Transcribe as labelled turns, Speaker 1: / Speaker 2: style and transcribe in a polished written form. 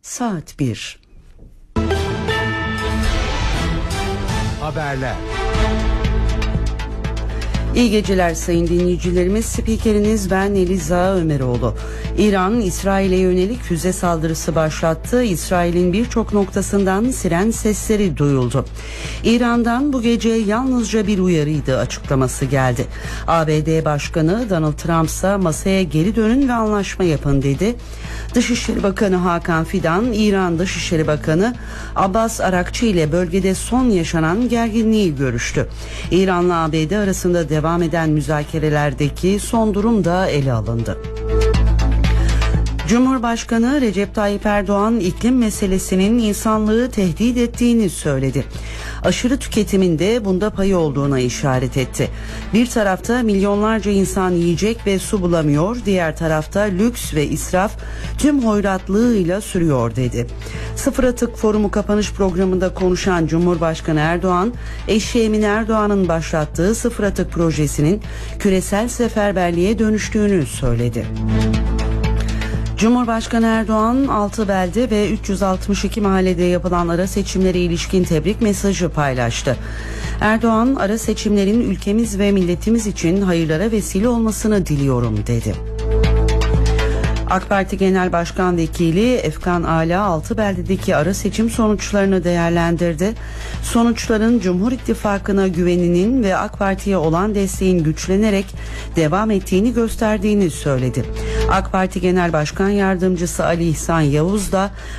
Speaker 1: Saat 1.
Speaker 2: Haberler.
Speaker 1: İyi geceler sayın dinleyicilerimiz. Spikeriniz ben Eliza Ömeroğlu. İran, İsrail'e yönelik füze saldırısı başlattı. İsrail'in birçok noktasından siren sesleri duyuldu. İran'dan bu gece yalnızca bir uyarıydı açıklaması geldi. ABD Başkanı Donald Trump ise masaya geri dönün ve anlaşma yapın dedi. Dışişleri Bakanı Hakan Fidan, İran Dışişleri Bakanı Abbas Arakçı ile bölgede son yaşanan gerginliği görüştü. İran'la ABD arasında devam eden müzakerelerdeki son durum da ele alındı. Cumhurbaşkanı Recep Tayyip Erdoğan iklim meselesinin insanlığı tehdit ettiğini söyledi. Aşırı tüketimin de bunda payı olduğuna işaret etti. Bir tarafta milyonlarca insan yiyecek ve su bulamıyor, diğer tarafta lüks ve israf tüm hoyratlığıyla sürüyor dedi. Sıfır Atık Forumu kapanış programında konuşan Cumhurbaşkanı Erdoğan, eşi Emine Erdoğan'ın başlattığı Sıfır Atık projesinin küresel seferberliğe dönüştüğünü söyledi. Cumhurbaşkanı Erdoğan 6 belde ve 362 mahallede yapılan ara seçimlere ilişkin tebrik mesajı paylaştı. Erdoğan, ara seçimlerin ülkemiz ve milletimiz için hayırlara vesile olmasını diliyorum dedi. AK Parti Genel Başkan Vekili Efkan Ala 6 beldedeki ara seçim sonuçlarını değerlendirdi. Sonuçların Cumhur İttifakı'na güveninin ve AK Parti'ye olan desteğin güçlenerek devam ettiğini gösterdiğini söyledi. AK Parti Genel Başkan Yardımcısı Ali İhsan Yavuz da